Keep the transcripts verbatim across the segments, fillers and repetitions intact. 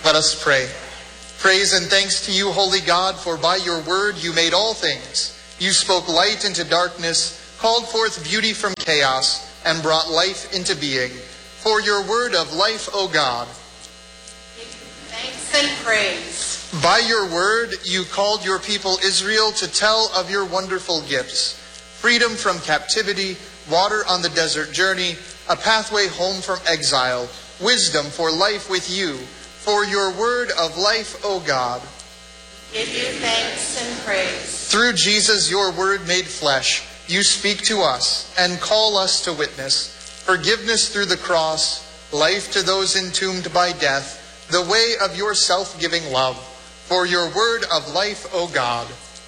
Let us pray. Praise and thanks to you, holy God, for by your word you made all things. You spoke light into darkness, called forth beauty from chaos, and brought life into being. For your word of life, O God. Give you thanks and praise. By your word you called your people Israel to tell of your wonderful gifts. Freedom from captivity, water on the desert journey, a pathway home from exile, wisdom for life with you. For your word of life, O God. Give you thanks and praise. Through Jesus, your word made flesh, you speak to us and call us to witness. Forgiveness through the cross, life to those entombed by death, the way of your self-giving love. For your word of life, O God.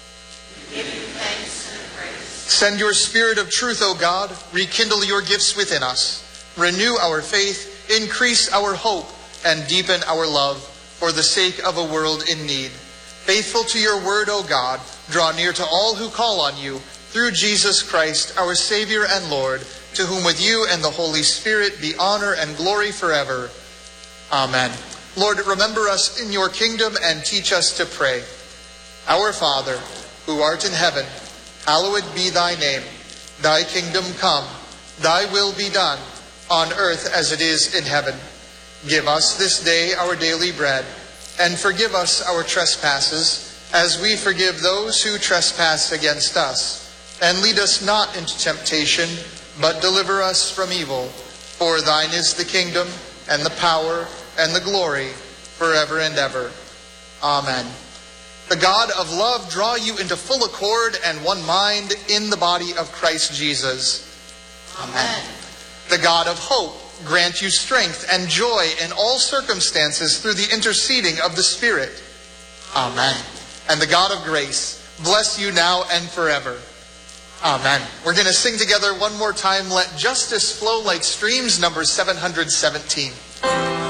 Give you thanks and praise. Send your spirit of truth, O God. Rekindle your gifts within us. Renew our faith, increase our hope, and deepen our love for the sake of a world in need. Faithful to your word, O God, draw near to all who call on you through Jesus Christ, our Savior and Lord, to whom with you and the Holy Spirit be honor and glory forever. Amen. Lord, remember us in your kingdom and teach us to pray. Our Father, who art in heaven, hallowed be thy name. Thy kingdom come, thy will be done, on earth as it is in heaven. Give us this day our daily bread, and forgive us our trespasses, as we forgive those who trespass against us. And lead us not into temptation, but deliver us from evil. For thine is the kingdom, and the power, and the glory, forever and ever. Amen. The God of love draw you into full accord and one mind in the body of Christ Jesus. Amen. The God of hope grant you strength and joy in all circumstances through the interceding of the Spirit. Amen. And the God of grace bless you now and forever. Amen. We're going to sing together one more time, Let Justice Flow Like Streams, number seven hundred seventeen.